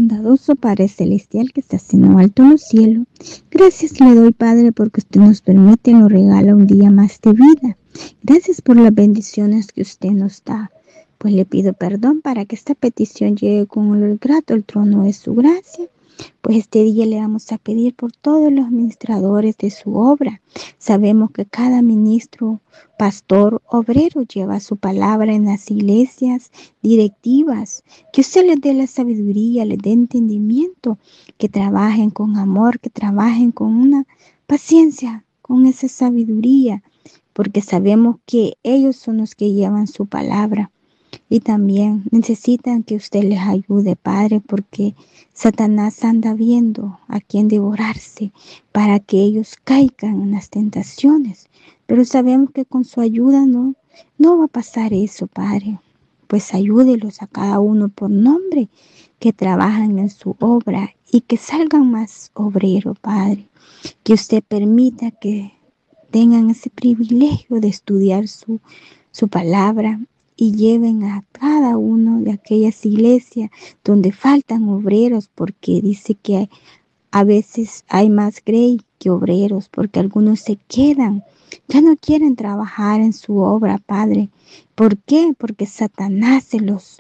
Bondadoso Padre Celestial que estás en lo alto en los cielos, gracias le doy, Padre, porque usted nos permite y nos regala un día más de vida. Gracias por las bendiciones que usted nos da. Pues le pido perdón para que esta petición llegue con olor grato al trono de su gracia. Pues este día le vamos a pedir por todos los ministradores de su obra. Sabemos que cada ministro, pastor, obrero lleva su palabra en las iglesias directivas. Que usted les dé la sabiduría, les dé entendimiento, que trabajen con amor, que trabajen con una paciencia, con esa sabiduría, porque sabemos que ellos son los que llevan su palabra. Y también necesitan que usted les ayude, Padre, porque Satanás anda viendo a quién devorarse para que ellos caigan en las tentaciones. Pero sabemos que con su ayuda no va a pasar eso, Padre. Pues ayúdelos a cada uno por nombre que trabajan en su obra y que salgan más obreros, Padre. Que usted permita que tengan ese privilegio de estudiar su palabra y lleven a cada uno de aquellas iglesias donde faltan obreros, porque dice que a veces hay más grey que obreros, porque algunos se quedan, ya no quieren trabajar en su obra, Padre. ¿Por qué? Porque Satanás se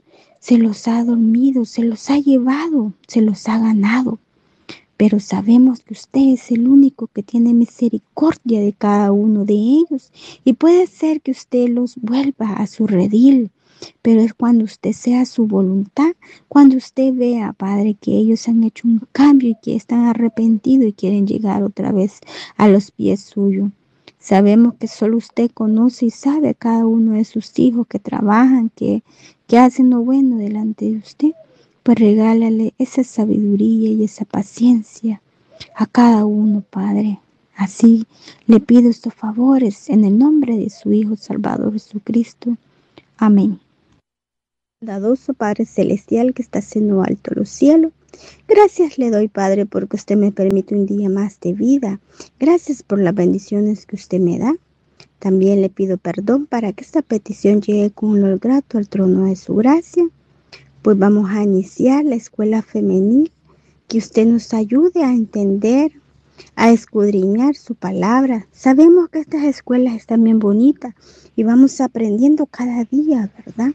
los ha dormido, se los ha llevado, se los ha ganado. Pero sabemos que usted es el único que tiene misericordia de cada uno de ellos y puede ser que usted los vuelva a su redil, pero es cuando usted sea su voluntad, cuando usted vea, Padre, que ellos han hecho un cambio y que están arrepentidos y quieren llegar otra vez a los pies suyos. Sabemos que solo usted conoce y sabe a cada uno de sus hijos que trabajan, que hacen lo bueno delante de usted. Pues regálale esa sabiduría y esa paciencia a cada uno, Padre. Así le pido estos favores en el nombre de su Hijo Salvador Jesucristo. Amén. Bondadoso Padre Celestial que estás en lo alto de los cielos, gracias le doy, Padre, porque usted me permite un día más de vida. Gracias por las bendiciones que usted me da. También le pido perdón para que esta petición llegue con olor grato al trono de su gracia. Pues vamos a iniciar la escuela femenil, que usted nos ayude a entender, a escudriñar su palabra. Sabemos que estas escuelas están bien bonitas y vamos aprendiendo cada día, ¿verdad?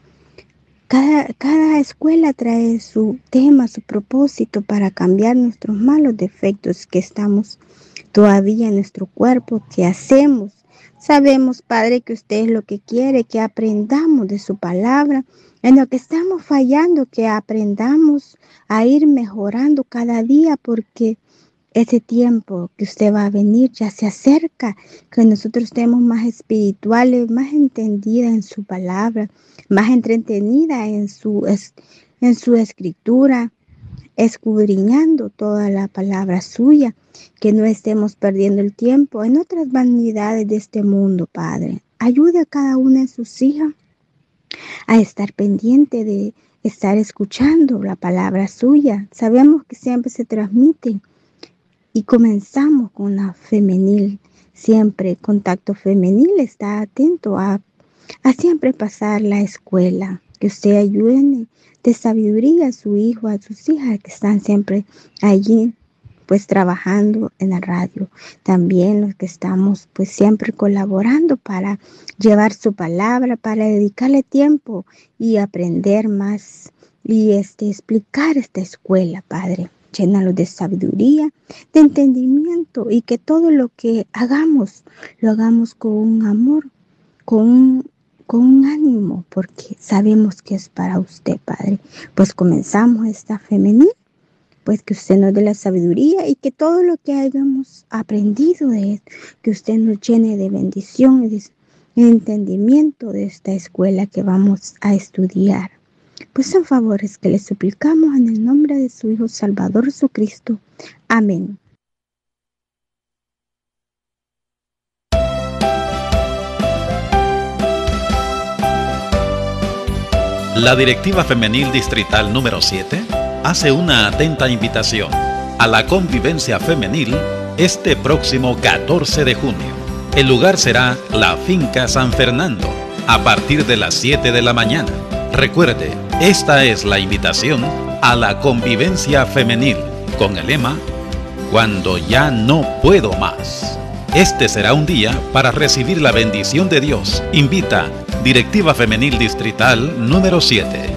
Cada escuela trae su tema, su propósito para cambiar nuestros malos defectos que estamos todavía en nuestro cuerpo, que hacemos. Sabemos, Padre, que usted es lo que quiere, que aprendamos de su palabra, en lo que estamos fallando, que aprendamos a ir mejorando cada día, porque ese tiempo que usted va a venir ya se acerca, que nosotros estemos más espirituales, más entendidas en su palabra, más entretenida en su escritura, escudriñando toda la palabra suya, que no estemos perdiendo el tiempo en otras vanidades de este mundo, Padre. Ayude a cada una de sus hijas a estar pendiente de estar escuchando la palabra suya. Sabemos que siempre se transmite y comenzamos con la femenil. Siempre Contacto Femenil está atento a siempre pasar la escuela. Que usted ayude de sabiduría a su hijo, a sus hijas que están siempre allí, pues trabajando en la radio. También los que estamos pues siempre colaborando para llevar su palabra, para dedicarle tiempo y aprender más y explicar esta escuela, Padre. Llénalo de sabiduría, de entendimiento y que todo lo que hagamos, lo hagamos con un amor, con un ánimo, porque sabemos que es para usted, Padre. Pues comenzamos esta femenil, pues que usted nos dé la sabiduría y que todo lo que hayamos aprendido de él, que usted nos llene de bendición y de entendimiento de esta escuela que vamos a estudiar. Pues son favores que le suplicamos en el nombre de su Hijo Salvador Jesucristo. Amén. La Directiva Femenil Distrital número 7 hace una atenta invitación a la convivencia femenil este próximo 14 de junio. El lugar será la Finca San Fernando, a partir de las 7 de la mañana. Recuerde, esta es la invitación a la convivencia femenil con el lema Cuando ya no puedo más. Este será un día para recibir la bendición de Dios. Invita Directiva Femenil Distrital número 7.